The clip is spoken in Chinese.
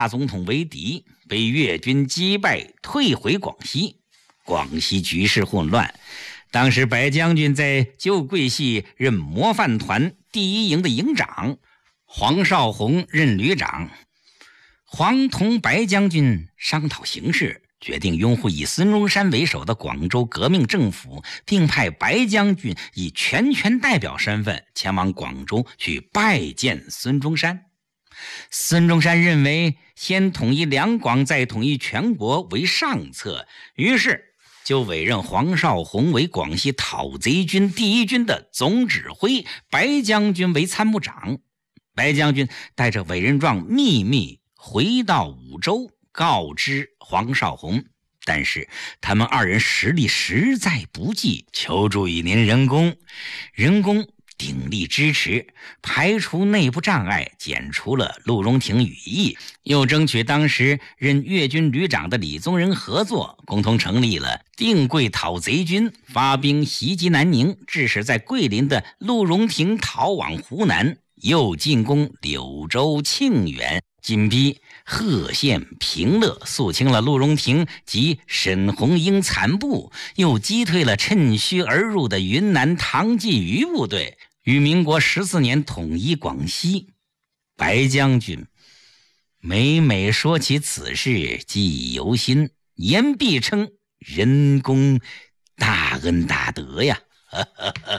大总统为敌，被越军击败，退回广西。广西局势混乱，当时白将军在旧桂系任模范团第一营的营长，黄绍竑任旅长。黄同白将军商讨形势，决定拥护以孙中山为首的广州革命政府，并派白将军以全权代表身份前往广州去拜见孙中山。孙中山认为先统一两广再统一全国为上策，于是就委任黄绍竑为广西讨贼军第一军的总指挥，白将军为参谋长。白将军带着委任状秘密回到武州，告知黄绍竑，但是他们二人实力实在不济，求助于您仁公。仁公鼎力支持，排除内部障碍，剪除了陆荣廷羽翼，又争取当时任粤军旅长的李宗仁合作，共同成立了定桂讨贼军，发兵袭击南宁，致使在桂林的陆荣廷逃往湖南，又进攻柳州、庆远，紧逼贺县、平乐，肃清了陆荣廷及沈鸿英残部，又击退了趁虚而入的云南唐继虞部队，于民国14年统一广西。白将军每每说起此事，记忆犹新，言必称仁公大恩大德呀。